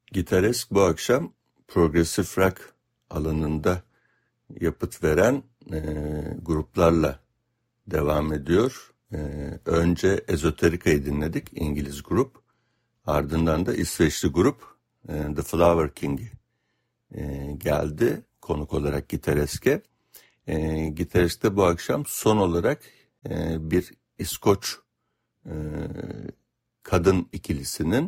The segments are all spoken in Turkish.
Gitaresk bu akşam progresif rock alanında yapıt veren gruplarla devam ediyor. Önce Ezoterica'yı dinledik, İngiliz grup. Ardından da İsveçli grup The Flower King geldi konuk olarak Gitaresk'e. Gitaresk'te bu akşam son olarak bir İskoç kadın ikilisinin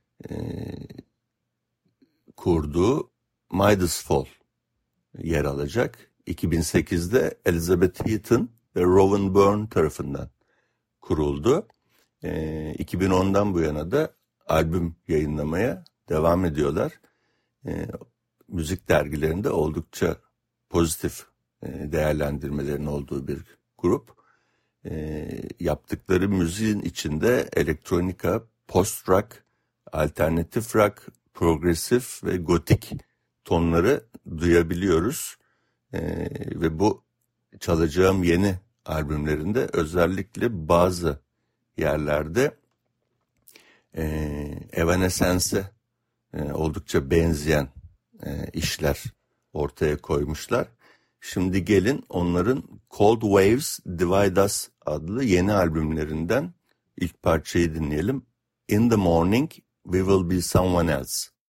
kurduğu Midas Fall yer alacak. 2008'de Elizabeth Heaton ve Rowan Byrne tarafından kuruldu. 2010'dan bu yana da albüm yayınlamaya devam ediyorlar. Müzik dergilerinde oldukça pozitif değerlendirmelerin olduğu bir grup. Yaptıkları müziğin içinde elektronika, post-rock, alternatif rock, progresif ve gotik tonları duyabiliyoruz. Ve bu çalacağım yeni albümlerinde özellikle bazı yerlerde Evanescence'e oldukça benzeyen işler ortaya koymuşlar. Şimdi gelin onların Cold Waves Divide Us adlı yeni albümlerinden ilk parçayı dinleyelim. In the Morning We Will Be Someone Else.